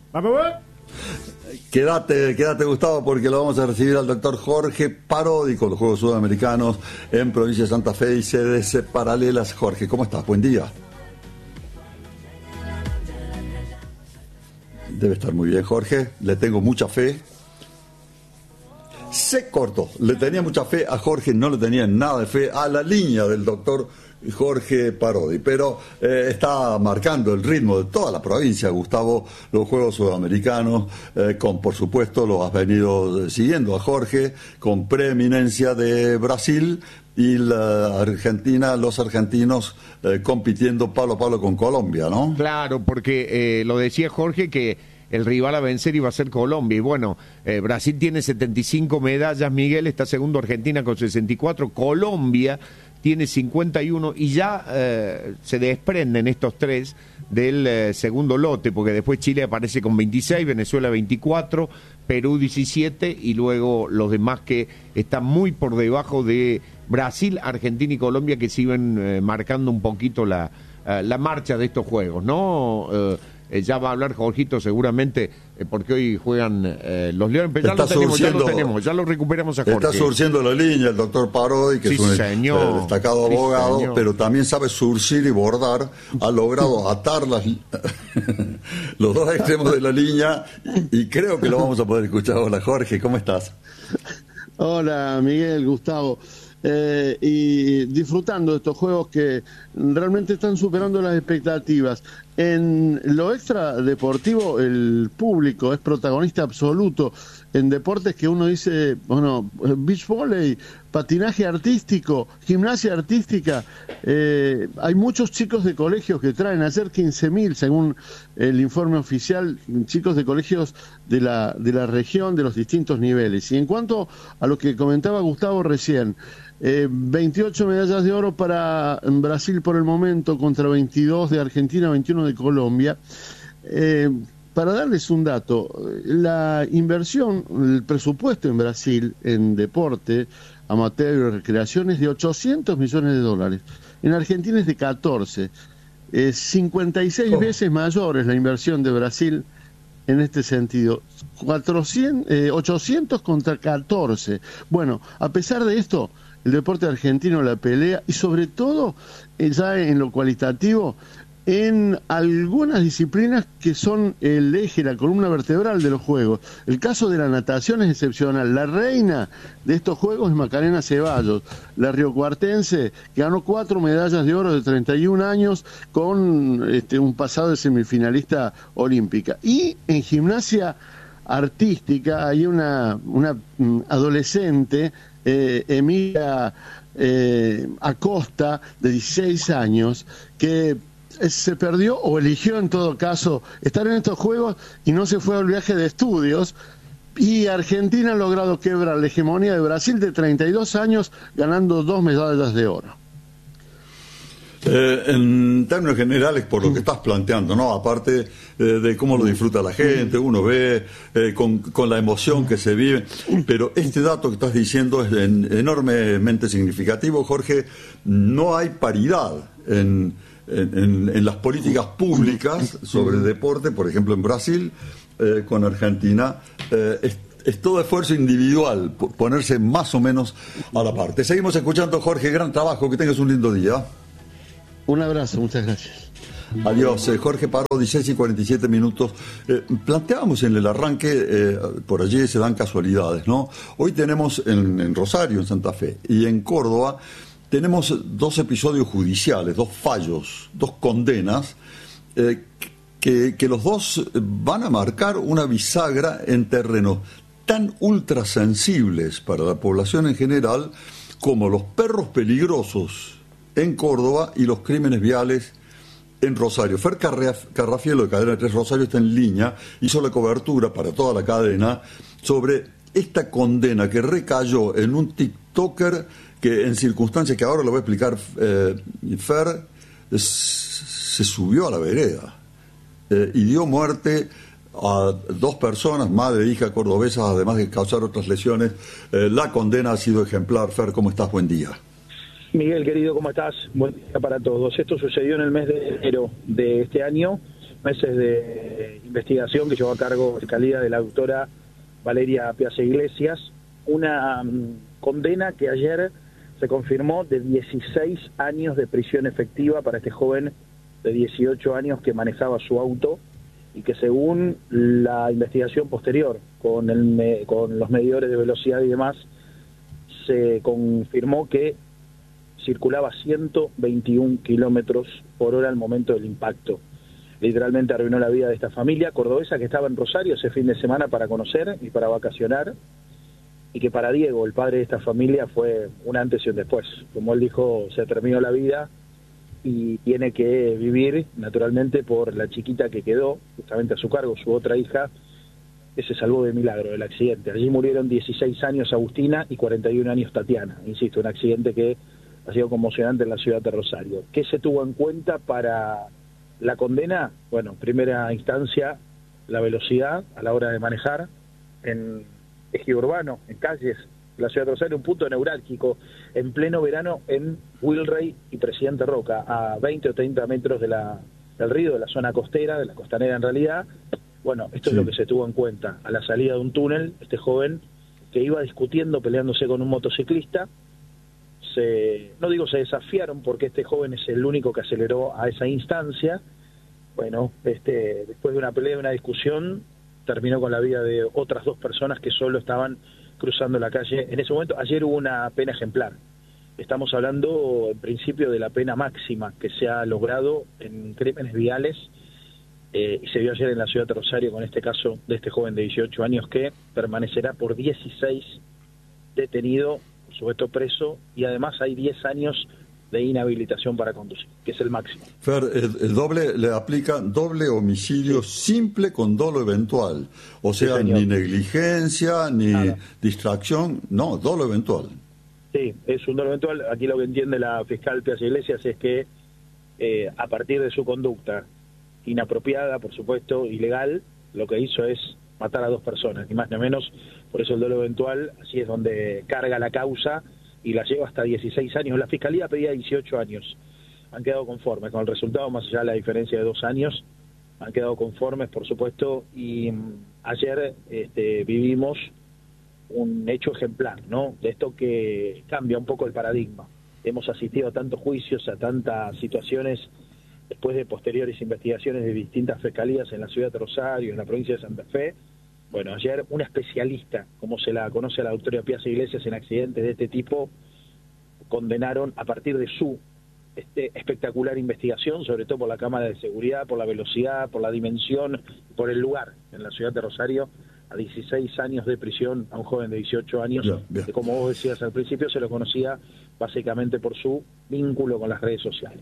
Quédate, quédate Gustavo, porque lo vamos a recibir al doctor Jorge Parodi con los Juegos Sudamericanos en Provincia de Santa Fe y sedes paralelas. Jorge, ¿cómo estás? Buen día. Debe estar muy bien, Jorge. Le tengo mucha fe. Se cortó. Le tenía mucha fe a Jorge, no le tenía nada de fe a la línea del doctor Jorge Parodi, pero eh, está marcando el ritmo de toda la provincia, Gustavo, los Juegos Sudamericanos, eh, con por supuesto lo has venido siguiendo a Jorge, con preeminencia de Brasil y la Argentina, los argentinos eh, compitiendo palo a palo con Colombia, ¿no? Claro, porque eh, lo decía Jorge que el rival a vencer iba a ser Colombia. Y bueno, eh, Brasil tiene setenta y cinco medallas, Miguel, está segundo Argentina con sesenta y cuatro, Colombia tiene cincuenta y uno y ya eh, se desprenden estos tres del eh, segundo lote, porque después Chile aparece con veintiséis, Venezuela veinticuatro, Perú diecisiete y luego los demás que están muy por debajo de Brasil, Argentina y Colombia, que siguen eh, marcando un poquito la, uh, la marcha de estos juegos, ¿no? Uh, Eh, ya va a hablar Jorgito seguramente, eh, porque hoy juegan eh, los Leones, pero ya lo, tenemos, ya lo tenemos, ya lo recuperamos a Jorge. Está surciendo la línea el doctor Parodi, que sí, es un señor. Eh, destacado sí, abogado, señor. pero también sabe surcir y bordar, ha logrado atar las, los dos extremos de la línea, y, y creo que lo vamos a poder escuchar. Hola Jorge, ¿cómo estás? Hola Miguel, Gustavo. Eh, y disfrutando de estos juegos que realmente están superando las expectativas. En lo extra deportivo, el público es protagonista absoluto en deportes que uno dice, bueno, beach volley, patinaje artístico, gimnasia artística. Eh, hay muchos chicos de colegios que traen, ayer quince mil, según el informe oficial, chicos de colegios de la, de la región, de los distintos niveles. Y en cuanto a lo que comentaba Gustavo recién, Eh, veintiocho medallas de oro para Brasil por el momento, contra veintidós de Argentina, veintiuno de Colombia. Eh, para darles un dato, la inversión, el presupuesto en Brasil en deporte, amateur y recreación es de ochocientos millones de dólares. En Argentina es de catorce. Eh, cincuenta y seis oh. veces mayor es la inversión de Brasil en este sentido. cuatrocientos, eh, ochocientos contra catorce. Bueno, a pesar de esto, el deporte argentino la pelea, y sobre todo, eh, ya en lo cualitativo, en algunas disciplinas que son el eje, la columna vertebral de los Juegos. El caso de la natación es excepcional. La reina de estos Juegos es Macarena Ceballos, la riocuartense, que ganó cuatro medallas de oro de treinta y un años, con este, un pasado de semifinalista olímpica. Y en gimnasia artística hay una, una adolescente, eh, Emilia eh, Acosta, de dieciséis años, que se perdió o eligió en todo caso estar en estos Juegos y no se fue al viaje de estudios, y Argentina ha logrado quebrar la hegemonía de Brasil de treinta y dos años, ganando dos medallas de oro. Eh, en términos generales, por lo que estás planteando, ¿no? Aparte eh, de cómo lo disfruta la gente, uno ve eh, con, con la emoción que se vive, pero este dato que estás diciendo es en, enormemente significativo, Jorge. No hay paridad en, en, en, en las políticas públicas sobre deporte, por ejemplo en Brasil, eh, con Argentina, eh, es, es todo esfuerzo individual, ponerse más o menos a la parte. Seguimos escuchando, Jorge, gran trabajo, que tengas un lindo día. Un abrazo, muchas gracias. Adiós, eh, Jorge Parodi, dieciséis y cuarenta y siete minutos. Eh, planteábamos en el arranque, eh, por allí se dan casualidades, ¿no? Hoy tenemos en, en Rosario, en Santa Fe, y en Córdoba, tenemos dos episodios judiciales, dos fallos, dos condenas, eh, que, que los dos van a marcar una bisagra en terrenos tan ultrasensibles para la población en general como los perros peligrosos en Córdoba y los crímenes viales en Rosario. Fer Carrafielo, de Cadena tres Rosario, está en línea, hizo la cobertura para toda la cadena sobre esta condena que recayó en un TikToker que, en circunstancias que ahora lo va a explicar eh, Fer, es, se subió a la vereda eh, y dio muerte a dos personas, madre e hija cordobesas, además de causar otras lesiones. Eh, la condena ha sido ejemplar. Fer, ¿cómo estás? Buen día. Miguel, querido, ¿cómo estás? Buen día para todos. Esto sucedió en el mes de enero de este año, meses de investigación que llevó a cargo la Fiscalía de la doctora Valeria Piazza Iglesias, una um, condena que ayer se confirmó de dieciséis años de prisión efectiva para este joven de dieciocho años que manejaba su auto y que según la investigación posterior con, el me, con los medidores de velocidad y demás, se confirmó que circulaba ciento veintiún kilómetros por hora al momento del impacto. Literalmente arruinó la vida de esta familia cordobesa que estaba en Rosario ese fin de semana para conocer y para vacacionar, y que para Diego, el padre de esta familia, fue un antes y un después. Como él dijo, se terminó la vida y tiene que vivir naturalmente por la chiquita que quedó justamente a su cargo, su otra hija, que se salvó de milagro del accidente. Allí murieron dieciséis años Agustina y cuarenta y un años Tatiana. Insisto, un accidente que ha sido conmocionante en la ciudad de Rosario. ¿Qué se tuvo en cuenta para la condena? Bueno, en primera instancia, la velocidad a la hora de manejar en eje urbano, en calles de la ciudad de Rosario, un punto neurálgico en pleno verano en Wilrey y Presidente Roca, a veinte o treinta metros de la, del río, de la zona costera, de la costanera en realidad. Bueno, esto sí es lo que se tuvo en cuenta. A la salida de un túnel, este joven que iba discutiendo, peleándose con un motociclista, se, no digo se desafiaron porque este joven es el único que aceleró a esa instancia. Bueno, este, después de una pelea, de una discusión, terminó con la vida de otras dos personas que solo estaban cruzando la calle. En ese momento, ayer hubo una pena ejemplar. Estamos hablando, en principio, de la pena máxima que se ha logrado en crímenes viales, eh, y se vio ayer en la ciudad de Rosario con este caso de este joven de dieciocho años que permanecerá por dieciséis detenido, por supuesto preso, y además hay diez años de inhabilitación para conducir, que es el máximo. Fer, el, el doble le aplica doble homicidio simple con dolo eventual, o sea, Sí, ni negligencia, ni Nada. distracción, no, dolo eventual. Sí, es un dolo eventual. Aquí lo que entiende la fiscal Piazza Iglesias es que eh, a partir de su conducta inapropiada, por supuesto, ilegal, lo que hizo es matar a dos personas, ni más ni menos. Por eso el dolo eventual, así es donde carga la causa y la lleva hasta dieciséis años. La fiscalía pedía dieciocho años. Han quedado conformes con el resultado, más allá de la diferencia de dos años. Han quedado conformes, por supuesto, y mm, ayer este, vivimos un hecho ejemplar, ¿no? De esto que cambia un poco el paradigma. Hemos asistido a tantos juicios, a tantas situaciones, después de posteriores investigaciones de distintas fiscalías en la ciudad de Rosario, en la provincia de Santa Fe. Bueno, ayer una especialista, como se la conoce a la doctora Piazza Iglesias en accidentes de este tipo, condenaron a partir de su este, espectacular investigación, sobre todo por la cámara de seguridad, por la velocidad, por la dimensión, por el lugar en la ciudad de Rosario, a dieciséis años de prisión a un joven de dieciocho años, Bien, bien. que como vos decías al principio, se lo conocía básicamente por su vínculo con las redes sociales.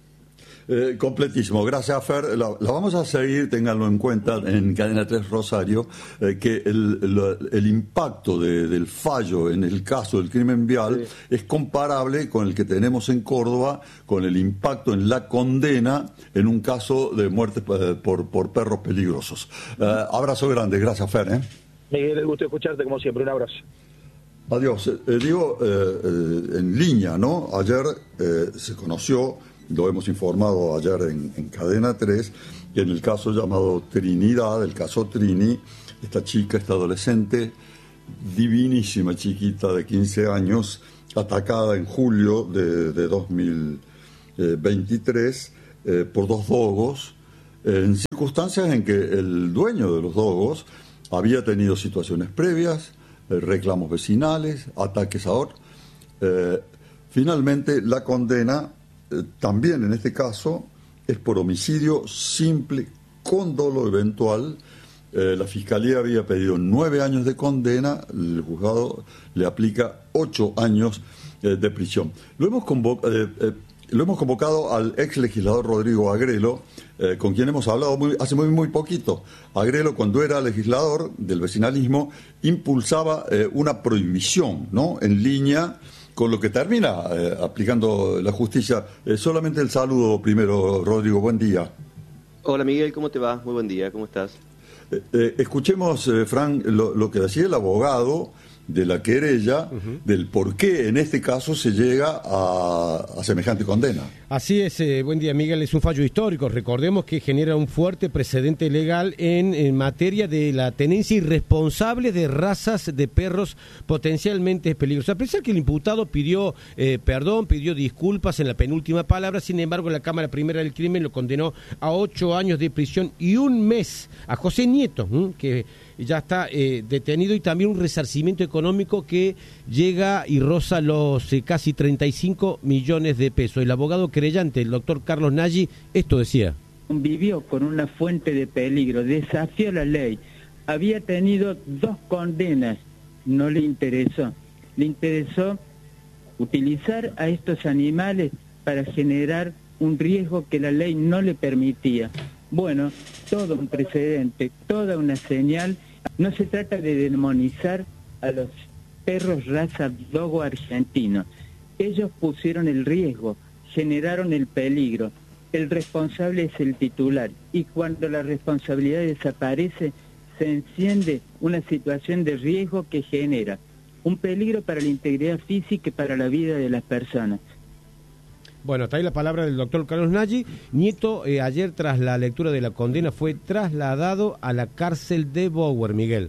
Eh, completísimo, gracias Fer. La, la vamos a seguir, ténganlo en cuenta, en Cadena tres Rosario, eh, que el, el, el impacto de, del fallo en el caso del crimen vial sí. es comparable con el que tenemos en Córdoba, con el impacto en la condena en un caso de muerte por, por, por perros peligrosos. Eh, abrazo grande, gracias Fer. ¿eh? Miguel, el gusto de escucharte como siempre, un abrazo. Adiós. Eh, digo, eh, eh, en línea, ¿no? Ayer eh, se conoció, lo hemos informado ayer en, en Cadena tres, que en el caso llamado Trinidad, el caso Trini, esta chica, esta adolescente, divinísima chiquita de quince años, atacada en julio de, de dos mil veintitrés eh, por dos dogos, eh, en circunstancias en que el dueño de los dogos había tenido situaciones previas, eh, reclamos vecinales, ataques a otros. Eh, finalmente, la condena también en este caso es por homicidio simple con dolo eventual. Eh, la fiscalía había pedido nueve años de condena, el juzgado le aplica ocho años eh, de prisión. Lo hemos, convoc eh, eh, lo hemos convocado al ex legislador Rodrigo Agrelo, eh, con quien hemos hablado muy, hace muy, muy poquito. Agrelo, cuando era legislador del vecinalismo, impulsaba eh, una prohibición, ¿no?, en línea con lo que termina eh, aplicando la justicia. Eh, solamente el saludo primero, Rodrigo, buen día. Hola Miguel, ¿cómo te va? Muy buen día, ¿cómo estás? Eh, eh, escuchemos, eh, Fran, lo, lo que decía el abogado de la querella, uh-huh. del por qué en este caso se llega a, a semejante condena. Así es, eh, buen día Miguel, es un fallo histórico, recordemos que genera un fuerte precedente legal en, en materia de la tenencia irresponsable de razas de perros potencialmente peligrosas. A pesar que el imputado pidió eh, perdón, pidió disculpas en la penúltima palabra, sin embargo la Cámara Primera del Crimen lo condenó a ocho años de prisión y un mes a José Nieto, ¿m? que ya está eh, detenido, y también un resarcimiento económico que llega y roza los eh, casi treinta y cinco millones de pesos. El abogado querellante, el doctor Carlos Nagy, esto decía. Vivió con una fuente de peligro, desafió la ley, había tenido dos condenas, no le interesó. Le interesó utilizar a estos animales para generar un riesgo que la ley no le permitía. Bueno, todo un precedente, toda una señal. No se trata de demonizar a los perros raza dogo argentinos. Ellos pusieron el riesgo, generaron el peligro. El responsable es el titular. Y cuando la responsabilidad desaparece, se enciende una situación de riesgo que genera un peligro para la integridad física y para la vida de las personas. Bueno, está ahí la palabra del doctor Carlos Nagy. Nieto, eh, ayer tras la lectura de la condena, fue trasladado a la cárcel de Bower, Miguel.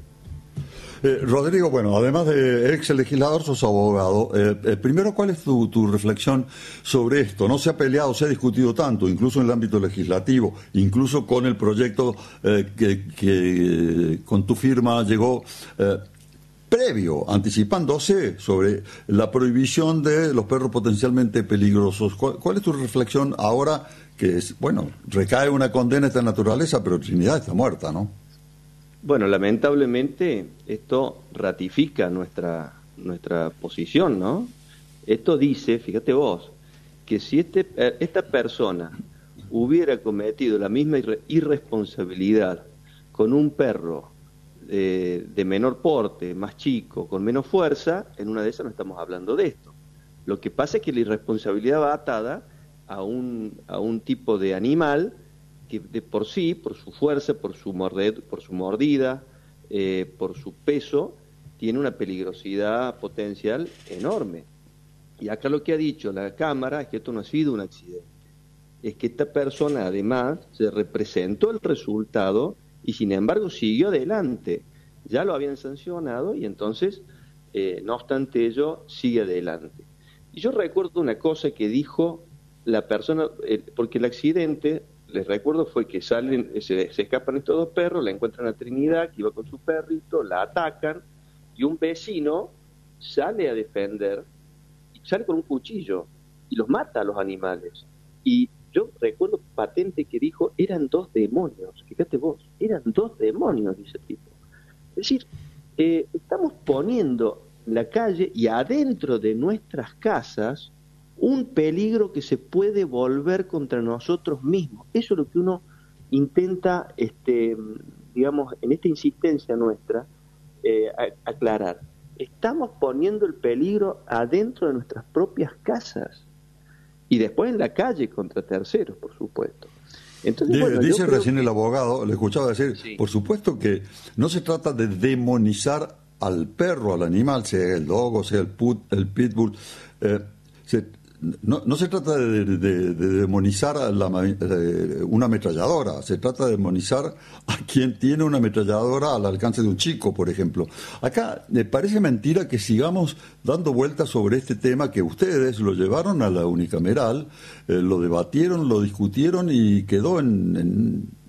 Eh, Rodrigo, bueno, además de ex legislador, sos abogado. Eh, eh, primero, ¿cuál es tu, tu reflexión sobre esto? No se ha peleado, se ha discutido tanto, incluso en el ámbito legislativo, incluso con el proyecto eh, que, que con tu firma llegó... Eh, previo, anticipándose sobre la prohibición de los perros potencialmente peligrosos. ¿Cuál, cuál es tu reflexión ahora que, es, bueno, recae una condena de esta naturaleza, pero Trinidad está muerta, ¿no? Bueno, lamentablemente esto ratifica nuestra, nuestra posición, ¿no? Esto dice, fíjate vos, que si este, esta persona hubiera cometido la misma irre, irresponsabilidad con un perro De, de menor porte, más chico, con menos fuerza, en una de esas no estamos hablando de esto. Lo que pasa es que la irresponsabilidad va atada a un, a un tipo de animal que de por sí, por su fuerza, por su, morde, por su mordida, eh, por su peso, tiene una peligrosidad potencial enorme. Y acá lo que ha dicho la Cámara es que esto no ha sido un accidente, es que esta persona además se representó el resultado y sin embargo siguió adelante. Ya lo habían sancionado y entonces, eh, no obstante ello, sigue adelante. Y yo recuerdo una cosa que dijo la persona, eh, porque el accidente, les recuerdo, fue que salen, se, se escapan estos dos perros, la encuentran a Trinidad, que iba con su perrito, la atacan, y un vecino sale a defender, y sale con un cuchillo, y los mata a los animales. Y yo recuerdo patente que dijo, eran dos demonios, fíjate vos, eran dos demonios, dice el tipo. Es decir, eh, estamos poniendo en la calle y adentro de nuestras casas un peligro que se puede volver contra nosotros mismos. Eso es lo que uno intenta, este, digamos, en esta insistencia nuestra, eh, a, aclarar. Estamos poniendo el peligro adentro de nuestras propias casas. Y después en la calle contra terceros, por supuesto. Entonces, Dice, bueno, dice creo... recién el abogado, le escuchaba decir, sí. Por supuesto que no se trata de demonizar al perro, al animal, sea el dogo, sea el, put, el pitbull. Eh, se, no, no se trata de, de, de demonizar a la, de una ametralladora, se trata de demonizar a quien tiene una ametralladora al alcance de un chico, por ejemplo. Acá me parece mentira que sigamos dando vueltas sobre este tema que ustedes lo llevaron a la unicameral, eh, lo debatieron, lo discutieron y quedó en, en